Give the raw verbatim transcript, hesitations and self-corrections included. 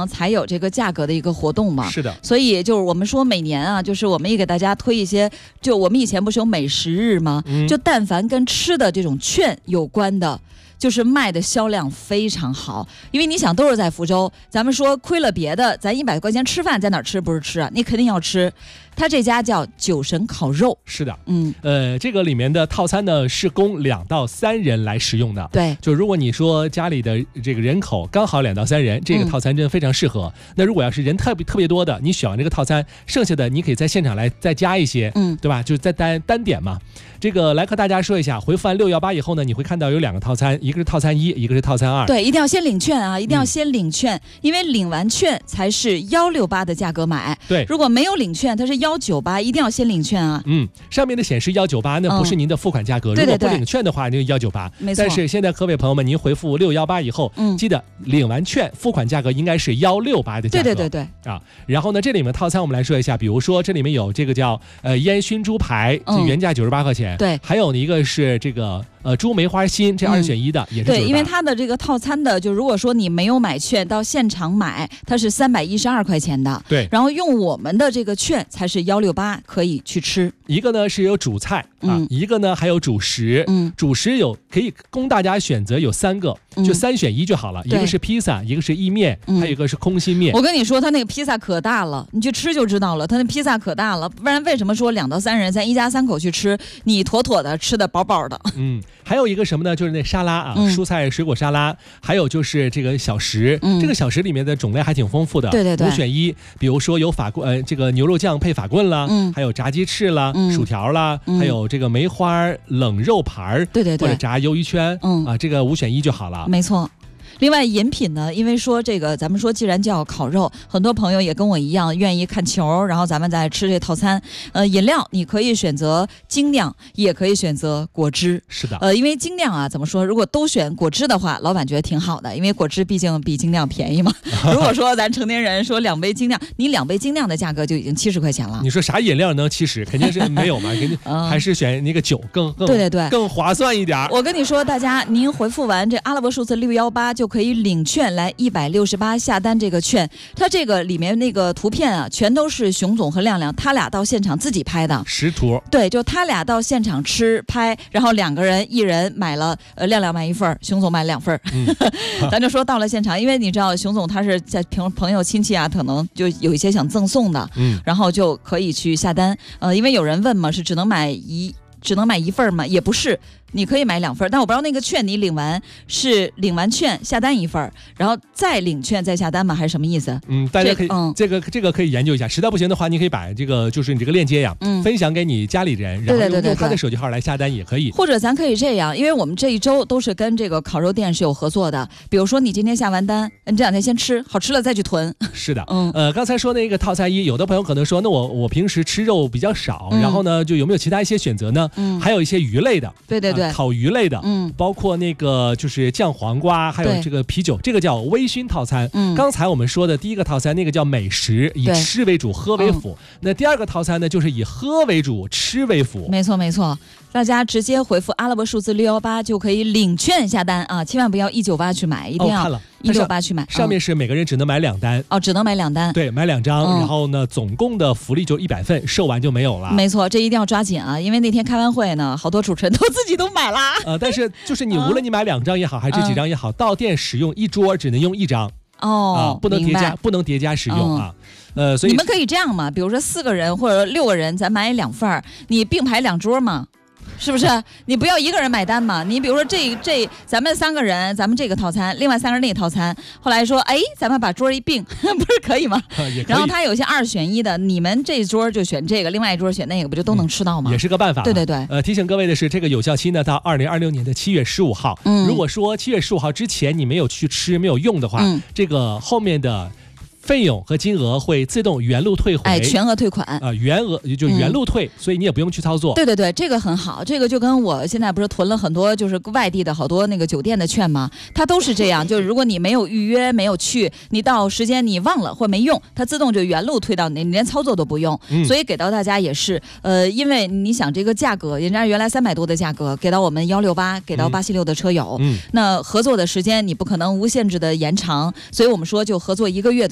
呢才有这个价格的一个活动嘛。 是的， 所以就是我们说每年啊，就是我们也给大家推一些，就我们以前不是有美食日吗？嗯、就但凡跟吃的这种券有关的。就是卖的销量非常好，因为你想都是在福州，咱们说亏了别的，咱一百块钱吃饭在哪儿吃不是吃啊？你肯定要吃。他这家叫酒神烤肉， 是的， 嗯， 呃，这个里面的套餐呢是供两到三人来食用的。 对， 就如果你说家里的这个人口刚好两到三人，这个套餐真的非常适合。嗯、那如果要是人特别特别多的，你选完这个套餐，剩下的你可以在现场来再加一些，嗯，对吧？就是再单单点嘛。这个来和大家说一下，回复完六幺八以后呢，你会看到有两个套餐，一个是套餐一，一个是套餐二。 对，一定要先领券啊，一定要先领券，嗯、因为领完券才是幺六八的价格买。 对， 如果没有领券，它是幺九八，一定要先领券啊。 嗯，上面的显示幺九八，那不是您的付款价格。嗯、如果不领券的话，那就幺九八。 没错。 但是现在各位朋友们，您回复六幺八以后，嗯，记得领完券，付款价格应该是幺六八的价格。 对对对对。 啊，然后呢，这里面套餐我们来说一下，比如说这里面有这个叫呃烟熏猪排，这原价九十八块钱。 对。 还有一个是这个。呃，猪梅花心这二选一的、嗯、也是对，因为它的这个套餐的，就如果说你没有买券到现场买，它是三百一十二块钱的。 对， 然后用我们的这个券才是幺六八，可以去吃。 一个呢是有主菜啊，嗯、一个呢还有主食。嗯，主食有可以供大家选择有三个，就三选一就好了。嗯、一个是披萨，一个是意面，嗯、还有一个是空心面。 我跟你说，他那个披萨可大了，你去吃就知道了。他那披萨可大了，不然为什么说两到三人咱一家三口去吃，你妥妥的吃的饱饱的。 嗯，还有一个什么呢？就是那沙拉啊，嗯、蔬菜水果沙拉，还有就是这个小食，嗯、这个小食里面的种类还挺丰富的， 对对对， 五选一。比如说有法棍，呃，这个牛肉酱配法棍啦，嗯、还有炸鸡翅啦，嗯、薯条啦，嗯、还有这个梅花冷肉盘， 对对对， 或者炸鱿鱼圈，嗯啊，这个五选一就好了。 没错。另外饮品呢，因为说这个咱们说既然叫烤肉，很多朋友也跟我一样愿意看球，然后咱们再吃这套餐。呃，饮料你可以选择精酿，也可以选择果汁。 是的。 呃，因为精酿啊，怎么说？如果都选果汁的话，老板觉得挺好的，因为果汁毕竟比精酿便宜嘛。如果说咱成年人说两杯精酿，你两杯精酿的价格就已经七十块钱了。 你说啥饮料能七十？肯定是没有嘛，肯定还是选那个酒更更对对对更划算一点。 我跟你说，大家您回复完这阿拉伯数字六幺八就。就可以领券来一百六十八下单这个券，它这个里面那个图片啊，全都是熊总和亮亮他俩到现场自己拍的实图。 对，就他俩到现场吃拍，然后两个人一人买了，呃，亮亮买一份，熊总买两份。嗯、咱就说到了现场，因为你知道熊总他是在朋朋友亲戚啊，可能就有一些想赠送的，嗯，然后就可以去下单。呃，因为有人问嘛，是只能买一只能买一份吗？也不是。你可以买两份，但我不知道那个券你领完是领完券下单一份，然后再领券再下单吗？还是什么意思？ 嗯，大家可以，这, 嗯、这个这个可以研究一下。实在不行的话，你可以把这个就是你这个链接呀，嗯、分享给你家里人，然后用用他的手机号来下单也可以。 或者咱可以这样，因为我们这一周都是跟这个烤肉店是有合作的。比如说你今天下完单，你这两天先吃，好吃了再去囤。 是的，嗯，呃，刚才说那个套餐一，有的朋友可能说，那我我平时吃肉比较少，嗯、然后呢，就有没有其他一些选择呢？嗯，还有一些鱼类的， 对对对， 呃、烤鱼类的。嗯，包括那个就是酱黄瓜，还有这个啤酒，这个叫微醺套餐。嗯，刚才我们说的第一个套餐，那个叫美食，以吃为主，喝为辅。嗯、那第二个套餐呢，就是以喝为主，吃为辅。 没错，没错。大家直接回复阿拉伯数字六幺八就可以领券下单啊！千万不要一九八去买，一定要一六八去买。 哦、上面是每个人只能买两单哦，只能买两单。 对，买两张，嗯、然后呢，总共的福利就一百份，售完就没有了。 没错，这一定要抓紧啊！因为那天开完会呢，好多主持人都自己都买啦。 呃，但是就是你无论你买两张也好，还是这几张也好，嗯、到店使用一桌只能用一张。 哦、 啊，不能叠加，不能叠加使用啊。嗯、呃，所以你们可以这样嘛，比如说四个人或者六个人，咱买两份，你并排两桌嘛。是不是？你不要一个人买单嘛？你比如说这这咱们三个人，咱们这个套餐，另外三个人那个套餐。后来说，哎，咱们把桌一并，不是可以吗？ 也可以。 然后他有一些二选一的，你们这桌就选这个，另外一桌选那个，不就都能吃到吗？ 嗯、也是个办法。 对对对。 呃，提醒各位的是，这个有效期呢到二零二六年的七月十五号。嗯。如果说七月十五号之前你没有去吃、没有用的话，嗯、这个后面的。费用和金额会自动原路退回， 哎，全额退款啊、 呃，原额就原路退、嗯，所以你也不用去操作。 对对对，这个很好，这个就跟我现在不是囤了很多就是外地的好多那个酒店的券吗？它都是这样，就是如果你没有预约没有去，你到时间你忘了或没用，它自动就原路退到你，你连操作都不用。嗯、所以给到大家也是，呃，因为你想这个价格，人家原来三百多的价格给到我们幺六八，给到八七六的车友，嗯，那合作的时间你不可能无限制的延长，所以我们说就合作一个月的。